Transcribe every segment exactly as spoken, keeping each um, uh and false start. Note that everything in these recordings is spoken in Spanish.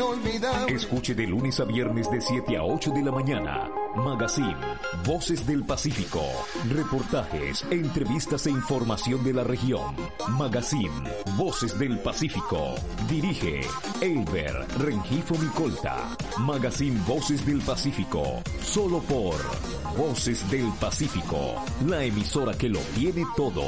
inolvidable. Escuche de lunes a viernes de siete a ocho de la mañana. Magazine, Voces del Pacífico. Reportajes, entrevistas e información de la región. Magazine, Voces del Pacífico. Dirige Elber Rengifo Micolta. Magazine Voces del Pacífico. Solo por Voces del Pacífico, la emisora que lo tiene todo.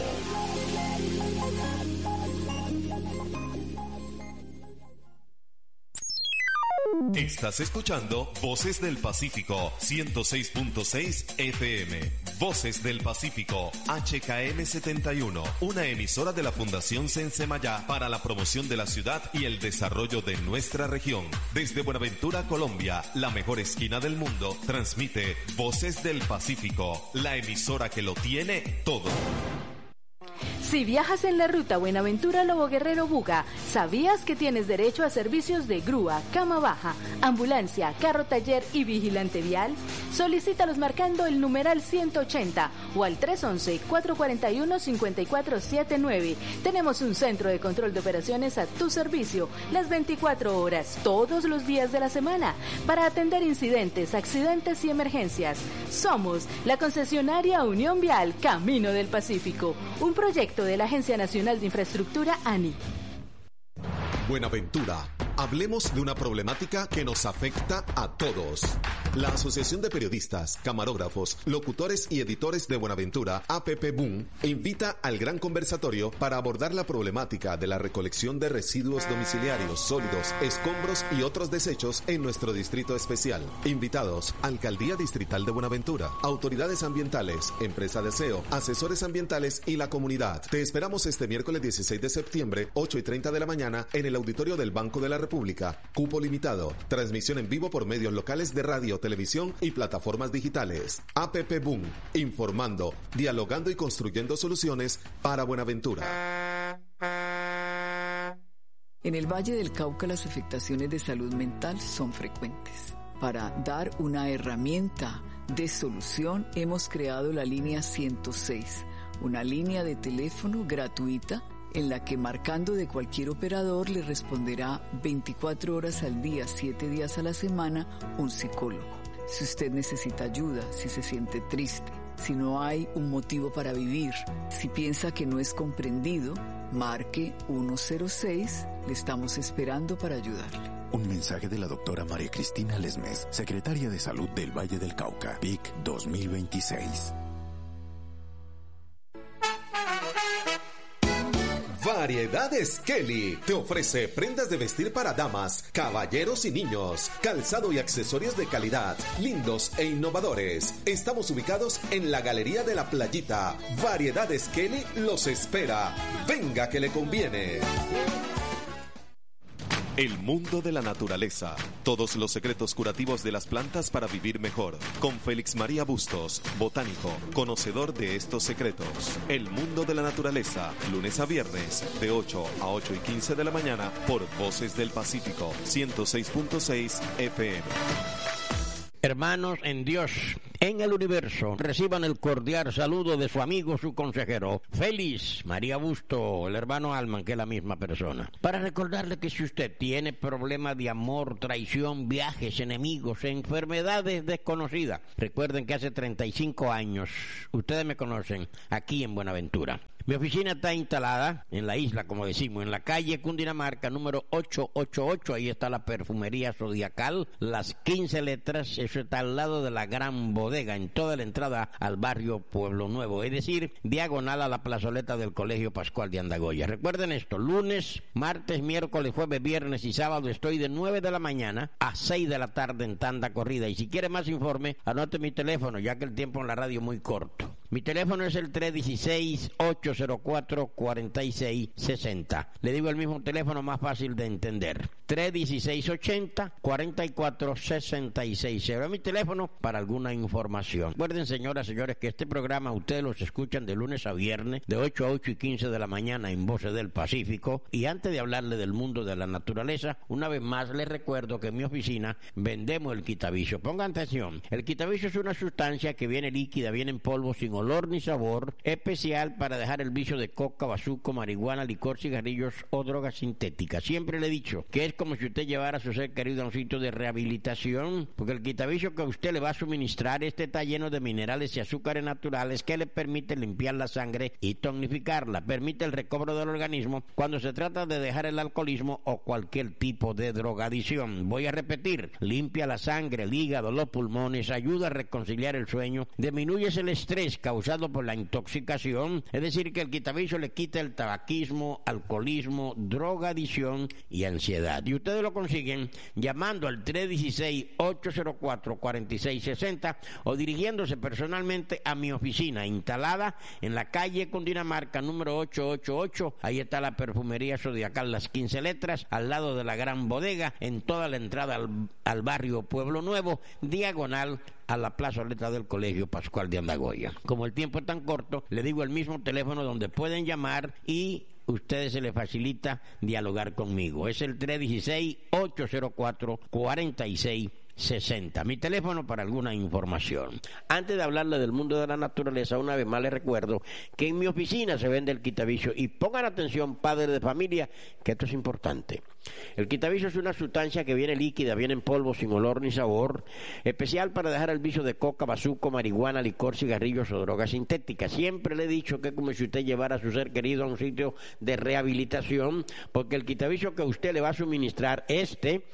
Estás escuchando Voces del Pacífico, ciento seis punto seis F M. Voces del Pacífico, H K M setenta y uno, una emisora de la Fundación Sensemayá para la promoción de la ciudad y el desarrollo de nuestra región. Desde Buenaventura, Colombia, la mejor esquina del mundo, transmite Voces del Pacífico, la emisora que lo tiene todo. Si viajas en la ruta Buenaventura-Lobo Guerrero-Buga, ¿sabías que tienes derecho a servicios de grúa, cama baja, ambulancia, carro taller y vigilante vial? Solicítalos marcando el numeral ciento ochenta o al tres once, cuatro cuatro uno, cinco cuatro siete nueve. Tenemos un centro de control de operaciones a tu servicio las veinticuatro horas, todos los días de la semana, para atender incidentes, accidentes y emergencias. Somos la concesionaria Unión Vial Camino del Pacífico, un proyecto de la Agencia Nacional de Infraestructura A N I. Buenaventura, hablemos de una problemática que nos afecta a todos. La Asociación de Periodistas, Camarógrafos, Locutores y Editores de Buenaventura, A P P Boom, invita al gran conversatorio para abordar la problemática de la recolección de residuos domiciliarios, sólidos, escombros y otros desechos en nuestro distrito especial. Invitados: Alcaldía Distrital de Buenaventura, autoridades ambientales, empresa de aseo, asesores ambientales y la comunidad. Te esperamos este miércoles dieciséis de septiembre, ocho y treinta de la mañana, en el auditorio del Banco de la República. Cupo limitado. Transmisión en vivo por medios locales de radio, televisión y plataformas digitales. A P P Boom, informando, dialogando y construyendo soluciones para Buenaventura. En el Valle del Cauca las afectaciones de salud mental son frecuentes. Para dar una herramienta de solución hemos creado la línea ciento seis, una línea de teléfono gratuita en la que, marcando de cualquier operador, le responderá veinticuatro horas al día, siete días a la semana, un psicólogo. Si usted necesita ayuda, si se siente triste, si no hay un motivo para vivir, si piensa que no es comprendido, marque ciento seis, le estamos esperando para ayudarle. Un mensaje de la doctora María Cristina Lesmes, secretaria de Salud del Valle del Cauca, P I C dos mil veintiséis. Variedades Kelly te ofrece prendas de vestir para damas, caballeros y niños, calzado y accesorios de calidad, lindos e innovadores. Estamos ubicados en la Galería de la Playita. Variedades Kelly los espera. Venga que le conviene. El mundo de la naturaleza. Todos los secretos curativos de las plantas para vivir mejor. Con Félix María Bustos, botánico, conocedor de estos secretos. El mundo de la naturaleza. Lunes a viernes, de ocho a ocho y quince de la mañana, por Voces del Pacífico, ciento seis punto seis F M. Hermanos en Dios, en el universo, reciban el cordial saludo de su amigo, su consejero, Félix María Busto, el hermano Alman, que es la misma persona. Para recordarle que si usted tiene problemas de amor, traición, viajes, enemigos, enfermedades desconocidas, recuerden que hace treinta y cinco años, ustedes me conocen, aquí en Buenaventura. Mi oficina está instalada en la isla, como decimos, en la calle Cundinamarca, número ochocientos ochenta y ocho. Ahí está la perfumería Zodiacal, las quince letras. Eso está al lado de la gran bodega, en toda la entrada al barrio Pueblo Nuevo. Es decir, diagonal a la plazoleta del Colegio Pascual de Andagoya. Recuerden esto: lunes, martes, miércoles, jueves, viernes y sábado estoy de nueve de la mañana a seis de la tarde en tanda corrida. Y si quiere más informe, anote mi teléfono, ya que el tiempo en la radio es muy corto. Mi teléfono es el tres uno seis, ocho cero cuatro, cuatro seis seis cero. Le digo el mismo teléfono más fácil de entender. tres uno seis, ochenta, cuarenta y cuatro, sesenta y seis cero. Es mi teléfono para alguna información. Recuerden, señoras y señores, que este programa ustedes los escuchan de lunes a viernes, de ocho a ocho y quince de la mañana en Voces del Pacífico. Y antes de hablarle del mundo de la naturaleza, una vez más les recuerdo que en mi oficina vendemos el quitavicio. Pongan atención. El quitavicio es una sustancia que viene líquida, viene en polvo sin olor, olor ni sabor, especial para dejar el vicio de coca, bazuco, marihuana, licor, cigarrillos o drogas sintéticas. Siempre le he dicho que es como si usted llevara a su ser querido a un sitio de rehabilitación, porque el quitavicio que usted le va a suministrar, este está lleno de minerales y azúcares naturales que le permite limpiar la sangre y tonificarla, permite el recobro del organismo cuando se trata de dejar el alcoholismo o cualquier tipo de drogadicción. Voy a repetir, limpia la sangre, el hígado, los pulmones, ayuda a reconciliar el sueño, disminuye el estrés causado por la intoxicación, es decir, que el quitavicio le quita el tabaquismo, alcoholismo, drogadicción y ansiedad. Y ustedes lo consiguen llamando al tres uno seis, ocho cero cuatro, cuatro seis seis cero o dirigiéndose personalmente a mi oficina instalada en la calle Cundinamarca número ochocientos ochenta y ocho. Ahí está la perfumería Zodiacal Las quince Letras, al lado de la gran bodega, en toda la entrada al, al barrio Pueblo Nuevo, diagonal a la plazoleta del Colegio Pascual de Andagoya. Como el tiempo es tan corto, le digo el mismo teléfono donde pueden llamar y ustedes se les facilita dialogar conmigo. Es el tres uno seis, ocho cero cuatro, cuatro seis sesenta. Mi teléfono para alguna información. Antes de hablarle del mundo de la naturaleza, una vez más les recuerdo que en mi oficina se vende el quitavicio y pongan atención, padres de familia, que esto es importante. El quitavicio es una sustancia que viene líquida, viene en polvo, sin olor ni sabor, especial para dejar el vicio de coca, bazuco, marihuana, licor, cigarrillos o drogas sintéticas. Siempre le he dicho que es como si usted llevara a su ser querido a un sitio de rehabilitación, porque el quitavicio que usted le va a suministrar, este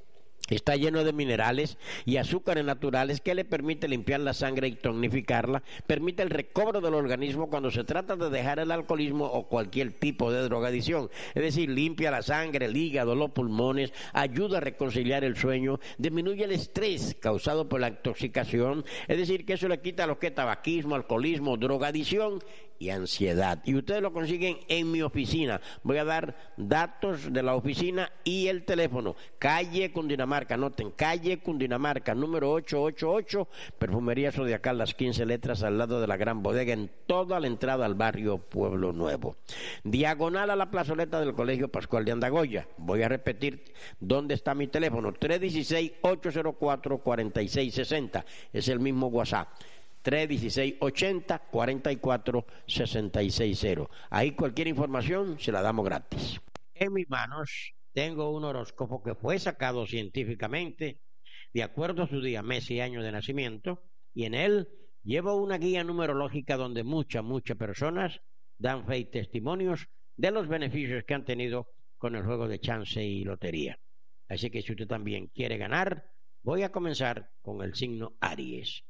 está lleno de minerales y azúcares naturales que le permite limpiar la sangre y tonificarla, permite el recobro del organismo cuando se trata de dejar el alcoholismo o cualquier tipo de drogadicción. Es decir, limpia la sangre, el hígado, los pulmones, ayuda a reconciliar el sueño, disminuye el estrés causado por la intoxicación, es decir, que eso le quita lo que es tabaquismo, alcoholismo, drogadicción y ansiedad. Y ustedes lo consiguen en mi oficina. Voy a dar datos de la oficina y el teléfono. Calle Cundinamarca, anoten, calle Cundinamarca, número ochocientos ochenta y ocho, Perfumería Zodiacal Las quince Letras, al lado de la gran bodega, en toda la entrada al barrio Pueblo Nuevo. Diagonal a la plazoleta del Colegio Pascual de Andagoya. Voy a repetir dónde está mi teléfono, tres uno seis, ocho cero cuatro, cuatro seis seis cero. Es el mismo WhatsApp. tres uno seis, ochenta, cuarenta y cuatro, sesenta y seis cero. Ahí cualquier información se la damos gratis. En mis manos tengo un horóscopo que fue sacado científicamente de acuerdo a su día, mes y año de nacimiento, y en él llevo una guía numerológica donde muchas, muchas personas dan fe y testimonios de los beneficios que han tenido con el juego de chance y lotería. Así que si usted también quiere ganar, voy a comenzar con el signo Aries.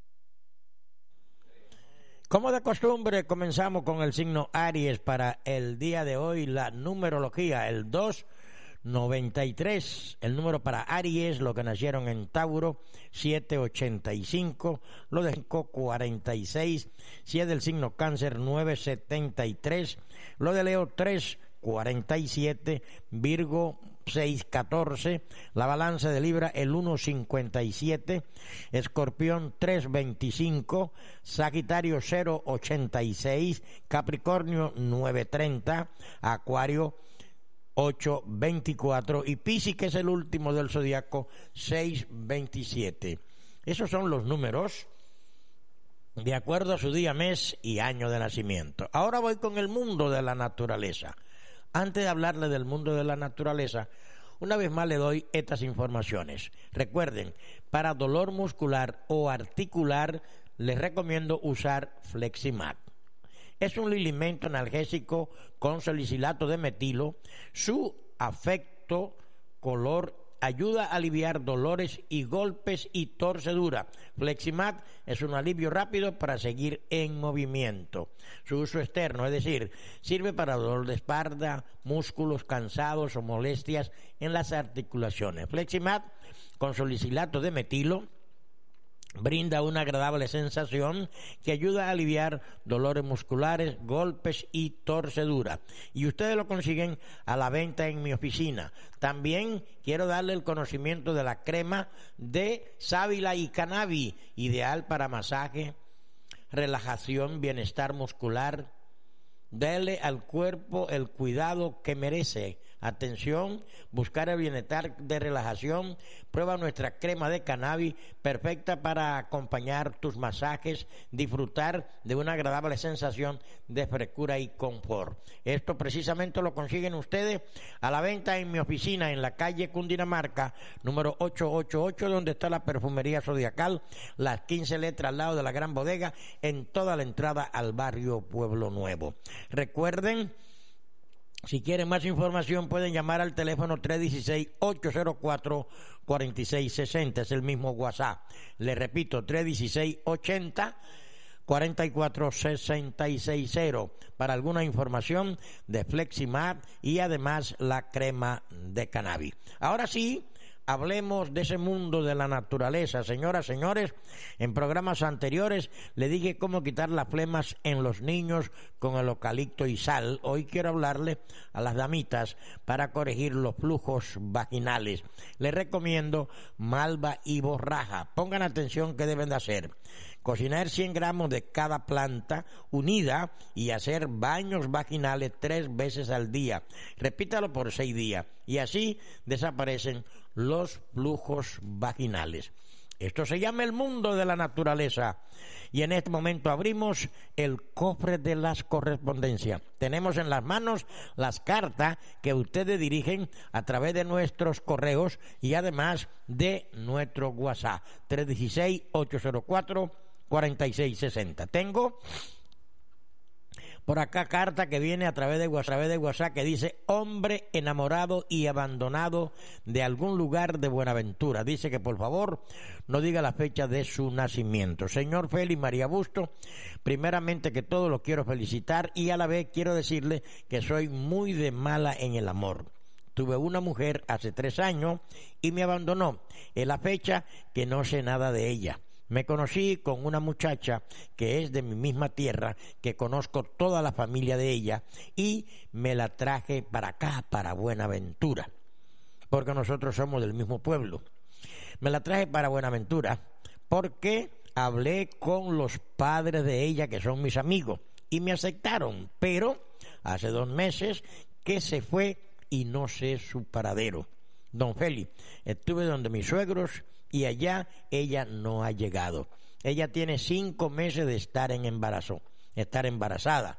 Como de costumbre, comenzamos con el signo Aries para el día de hoy, la numerología, el dos noventa y tres, el número para Aries, los que nacieron en Tauro, setecientos ochenta y cinco, lo de cuarenta y seis, si es del signo Cáncer, novecientos setenta y tres, lo de Leo, trescientos cuarenta y siete, Virgo, seiscientos catorce, la balanza de Libra, el ciento cincuenta y siete, Escorpión, trescientos veinticinco, Sagitario, cero ochenta y seis, Capricornio, novecientos treinta, Acuario, ochocientos veinticuatro y Piscis, que es el último del zodiaco, seiscientos veintisiete. Esos son los números de acuerdo a su día, mes y año de nacimiento. Ahora voy con el mundo de la naturaleza. Antes de hablarle del mundo de la naturaleza, una vez más le doy estas informaciones. Recuerden, para dolor muscular o articular, les recomiendo usar Fleximat. Es un lilimento analgésico con salicilato de metilo. Su afecto, color, ayuda a aliviar dolores y golpes y torcedura. Fleximat es un alivio rápido para seguir en movimiento. Su uso externo, es decir, sirve para dolor de espalda, músculos cansados o molestias en las articulaciones. Fleximat con salicilato de metilo brinda una agradable sensación que ayuda a aliviar dolores musculares, golpes y torcedura. Y ustedes lo consiguen a la venta en mi oficina. También quiero darle el conocimiento de la crema de sábila y cannabis, ideal para masaje, relajación, bienestar muscular. Dele al cuerpo el cuidado que merece. Atención, buscar el bienestar de relajación. Prueba nuestra crema de cannabis, perfecta para acompañar tus masajes, disfrutar de una agradable sensación de frescura y confort. Esto precisamente lo consiguen ustedes a la venta en mi oficina en la calle Cundinamarca, número ochocientos ochenta y ocho, donde está la perfumería Zodiacal, las quince letras al lado de la gran bodega, en toda la entrada al barrio Pueblo Nuevo. Recuerden, si quieren más información pueden llamar al teléfono tres uno seis, ocho cero cuatro, cuatro seis seis cero, es el mismo WhatsApp. Les repito, tres uno seis, ochenta, cuarenta y cuatro sesenta y seis cero para alguna información de Fleximab y además la crema de cannabis. Ahora sí, hablemos de ese mundo de la naturaleza. Señoras, señores, en programas anteriores le dije cómo quitar las flemas en los niños con el eucalipto y sal. Hoy quiero hablarle a las damitas para corregir los flujos vaginales. Les recomiendo malva y borraja. Pongan atención qué deben de hacer. Cocinar cien gramos de cada planta unida y hacer baños vaginales tres veces al día. Repítalo por seis días y así desaparecen los flujos vaginales. Esto se llama el mundo de la naturaleza. Y en este momento abrimos el cofre de las correspondencias. Tenemos en las manos las cartas que ustedes dirigen a través de nuestros correos y además de nuestro WhatsApp. tres uno seis, ocho cero cuatro, cuatro seis seis cero. Tengo por acá carta que viene a través de WhatsApp, a través de WhatsApp que dice: hombre enamorado y abandonado de algún lugar de Buenaventura. Dice que por favor no diga la fecha de su nacimiento. Señor Félix María Busto, primeramente que todo lo quiero felicitar y a la vez quiero decirle que soy muy de mala en el amor. Tuve una mujer hace tres años y me abandonó. Es la fecha que no sé nada de ella. Me conocí con una muchacha que es de mi misma tierra, que conozco toda la familia de ella, y me la traje para acá, para Buenaventura, porque nosotros somos del mismo pueblo. Me la traje para Buenaventura porque hablé con los padres de ella, que son mis amigos, y me aceptaron, pero hace dos meses que se fue y no sé su paradero. Don Félix, estuve donde mis suegros y allá ella no ha llegado. Ella tiene cinco meses de estar en embarazo, estar embarazada.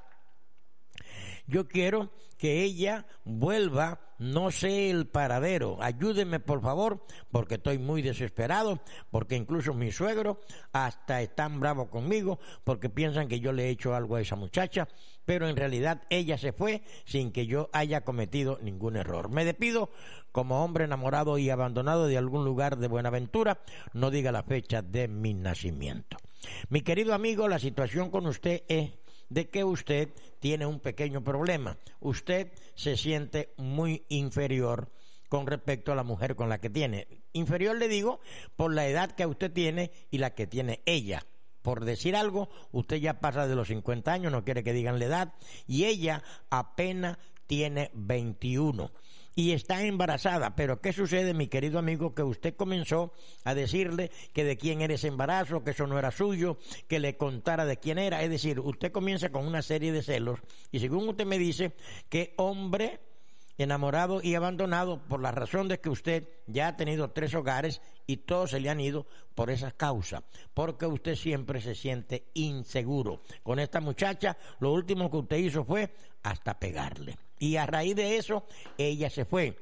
Yo quiero que ella vuelva, no sé el paradero. Ayúdenme por favor, porque estoy muy desesperado, porque incluso mis suegros hasta están bravos conmigo, porque piensan que yo le he hecho algo a esa muchacha, pero en realidad ella se fue sin que yo haya cometido ningún error. Me despido como hombre enamorado y abandonado de algún lugar de Buenaventura. No diga la fecha de mi nacimiento. Mi querido amigo, la situación con usted es de que usted tiene un pequeño problema. Usted se siente muy inferior con respecto a la mujer con la que tiene. Inferior, le digo, por la edad que usted tiene y la que tiene ella. Por decir algo, usted ya pasa de los cincuenta años, no quiere que digan la edad, y ella apenas tiene veintiuno. Y está embarazada. Pero ¿qué sucede, mi querido amigo? Que usted comenzó a decirle que de quién era ese embarazo, que eso no era suyo, que le contara de quién era. Es decir, usted comienza con una serie de celos y según usted me dice, que hombre enamorado y abandonado por la razón de que usted ya ha tenido tres hogares y todos se le han ido por esa causa, porque usted siempre se siente inseguro. Con esta muchacha lo último que usted hizo fue hasta pegarle, y a raíz de eso ella se fue.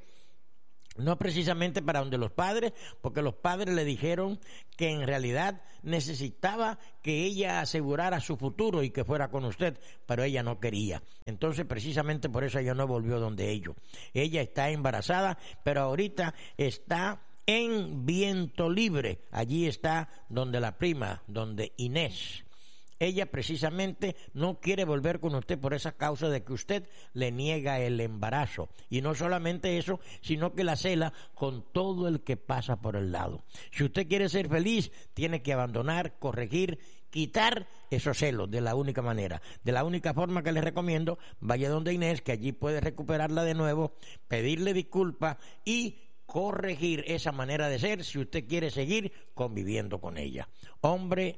No precisamente para donde los padres, porque los padres le dijeron que en realidad necesitaba que ella asegurara su futuro y que fuera con usted, pero ella no quería. Entonces precisamente por eso ella no volvió donde ellos. Ella está embarazada, pero ahorita está en Viento Libre. Allí está donde la prima, donde Inés. Ella precisamente no quiere volver con usted por esa causa de que usted le niega el embarazo. Y no solamente eso, sino que la cela con todo el que pasa por el lado. Si usted quiere ser feliz, tiene que abandonar, corregir, quitar esos celos de la única manera. De la única forma que les recomiendo, vaya donde Inés, que allí puede recuperarla de nuevo, pedirle disculpas y corregir esa manera de ser si usted quiere seguir conviviendo con ella. Hombre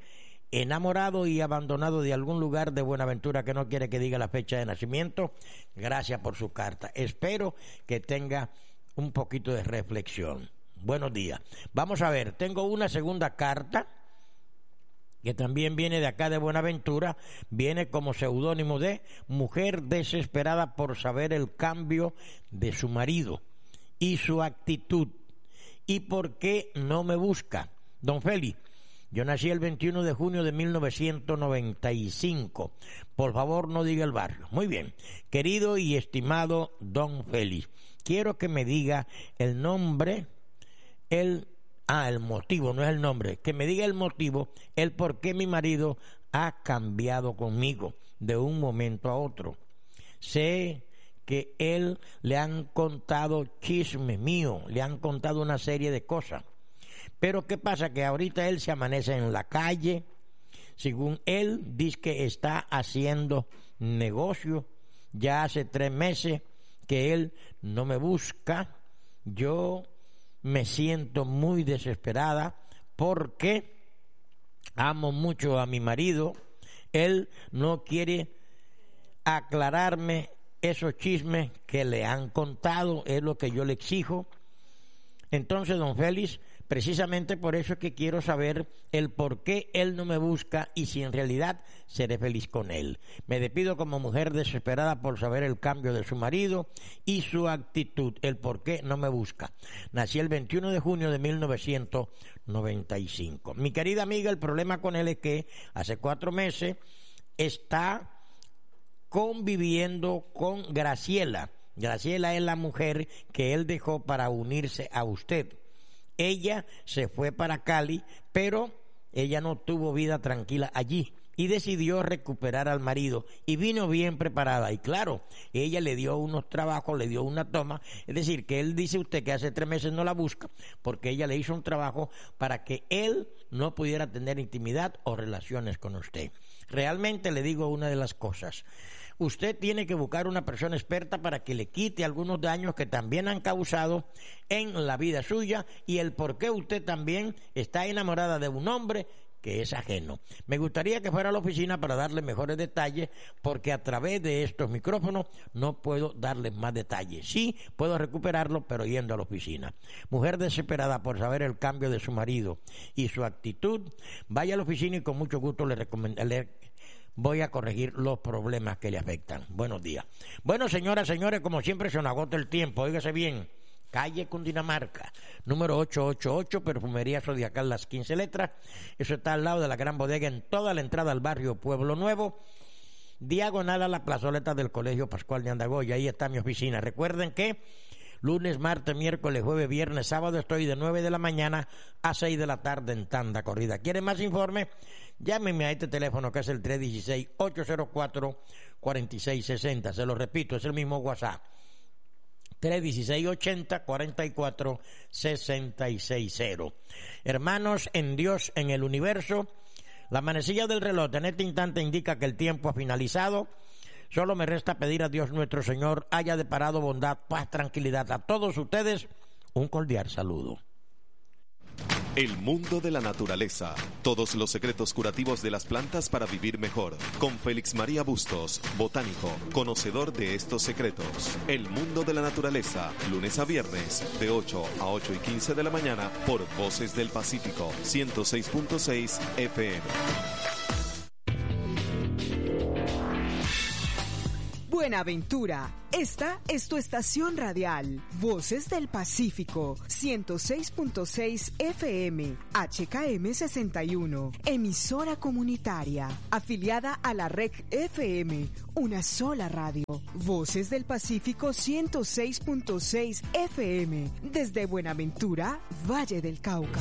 enamorado y abandonado de algún lugar de Buenaventura que no quiere que diga la fecha de nacimiento, gracias por su carta. Espero que tenga un poquito de reflexión. Buenos días. Vamos a ver, tengo una segunda carta que también viene de acá de Buenaventura, viene como seudónimo de mujer desesperada por saber el cambio de su marido y su actitud y por qué no me busca. Don Félix, yo nací el veintiuno de junio de mil novecientos noventa y cinco. Por favor, no diga el barrio. Muy bien. Querido y estimado don Félix, quiero que me diga el nombre, el... Ah, el motivo, no es el nombre. Que me diga el motivo, el por qué mi marido ha cambiado conmigo de un momento a otro. Sé que él le han contado chisme mío, le han contado una serie de cosas. Pero ¿qué pasa? Que ahorita él se amanece en la calle, según él dice que está haciendo negocio, ya hace tres meses que él no me busca, yo me siento muy desesperada porque amo mucho a mi marido, él no quiere aclararme esos chismes que le han contado, es lo que yo le exijo. Entonces, don Félix, precisamente por eso es que quiero saber el por qué él no me busca y si en realidad seré feliz con él. Me despido como mujer desesperada por saber el cambio de su marido y su actitud, el por qué no me busca. Nací el veintiuno de junio de mil novecientos noventa y cinco. Mi querida amiga, el problema con él es que hace cuatro meses está conviviendo con Graciela. Graciela es la mujer que él dejó para unirse a usted. Ella se fue para Cali, pero ella no tuvo vida tranquila allí y decidió recuperar al marido y vino bien preparada. Y claro, ella le dio unos trabajos, le dio una toma. Es decir, que él dice usted que hace tres meses no la busca porque ella le hizo un trabajo para que él no pudiera tener intimidad o relaciones con usted. Realmente le digo una de las cosas. Usted tiene que buscar una persona experta para que le quite algunos daños que también han causado en la vida suya y el por qué usted también está enamorada de un hombre que es ajeno. Me gustaría que fuera a la oficina para darle mejores detalles, porque a través de estos micrófonos no puedo darle más detalles. Sí, puedo recuperarlo, pero yendo a la oficina. Mujer desesperada por saber el cambio de su marido y su actitud, vaya a la oficina y con mucho gusto le recomendaré. Voy a corregir los problemas que le afectan. Buenos días. Bueno, señoras, señores, como siempre se nos agota el tiempo. Óigase bien. Calle Cundinamarca, número ochocientos ochenta y ocho, Perfumería Zodiacal, las quince letras. Eso está al lado de la Gran Bodega, en toda la entrada al barrio Pueblo Nuevo, diagonal a la plazoleta del Colegio Pascual de Andagoya. Ahí está mi oficina. Recuerden que lunes, martes, miércoles, jueves, viernes, sábado estoy de nueve de la mañana a seis de la tarde en tanda corrida. ¿Quieren más informe? Llámenme a este teléfono que es el tres uno seis, ocho cero cuatro, cuatro seis seis cero. Se lo repito, es el mismo WhatsApp. tres uno seis, ochenta, cuarenta y cuatro, sesenta y seis cero. Hermanos en Dios, en el universo, la manecilla del reloj en este instante indica que el tiempo ha finalizado. Solo me resta pedir a Dios nuestro Señor haya deparado bondad, paz, tranquilidad a todos ustedes. Un cordial saludo. El mundo de la naturaleza. Todos los secretos curativos de las plantas para vivir mejor. Con Félix María Bustos, botánico, conocedor de estos secretos. El mundo de la naturaleza. Lunes a viernes, de ocho a ocho y quince de la mañana, por Voces del Pacífico, ciento seis punto seis F M. Buenaventura, esta es tu estación radial, Voces del Pacífico, ciento seis punto seis F M, H K M sesenta y uno, emisora comunitaria, afiliada a la Red F M, una sola radio. Voces del Pacífico ciento seis punto seis F M, desde Buenaventura, Valle del Cauca.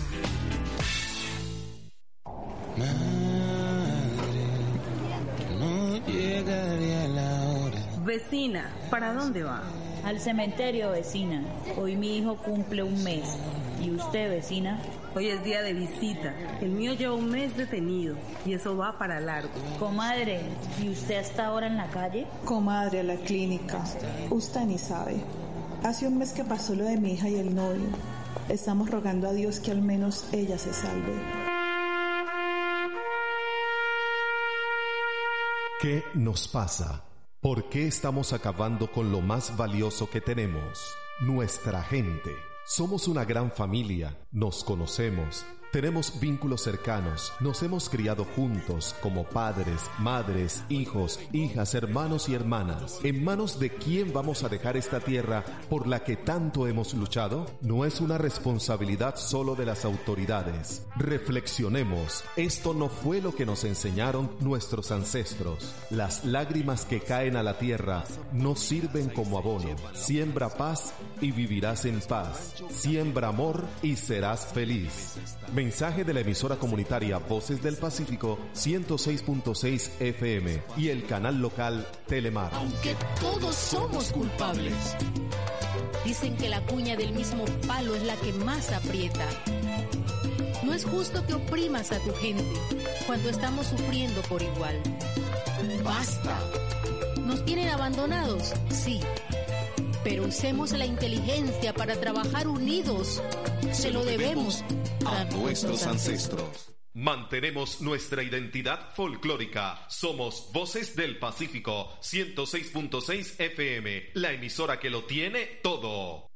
Madre, no llegaría la hora. Vecina, ¿para dónde va? Al cementerio, vecina. Hoy mi hijo cumple un mes. ¿Y usted, vecina? Hoy es día de visita. El mío lleva un mes detenido y eso va para largo. Comadre, ¿y usted hasta ahora en la calle? Comadre, a la clínica. Usted ni sabe. Hace un mes que pasó lo de mi hija y el novio. Estamos rogando a Dios que al menos ella se salve. ¿Qué nos pasa? ¿Por qué estamos acabando con lo más valioso que tenemos? Nuestra gente. Somos una gran familia, nos conocemos, tenemos vínculos cercanos, nos hemos criado juntos como padres, madres, hijos, hijas, hermanos y hermanas. ¿En manos de quién vamos a dejar esta tierra por la que tanto hemos luchado? No es una responsabilidad solo de las autoridades. Reflexionemos, esto no fue lo que nos enseñaron nuestros ancestros. Las lágrimas que caen a la tierra no sirven como abono. Siembra paz y vivirás en paz. Siembra amor y serás feliz. Mensaje de la emisora comunitaria Voces del Pacífico ciento seis punto seis F M y el canal local Telemar. Aunque todos somos culpables. Dicen que la cuña del mismo palo es la que más aprieta. No es justo que oprimas a tu gente cuando estamos sufriendo por igual. Basta. ¿Nos tienen abandonados? Sí. Pero usemos la inteligencia para trabajar unidos. Se lo debemos a nuestros ancestros. Mantenemos nuestra identidad folclórica. Somos Voces del Pacífico ciento seis punto seis F M, la emisora que lo tiene todo.